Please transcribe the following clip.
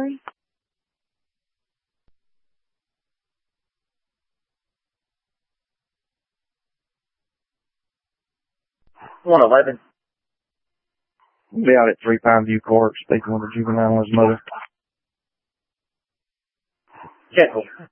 sorry? 111. We'll be out at 3 Pineview Court speaking with the juvenile and his mother. Gentle.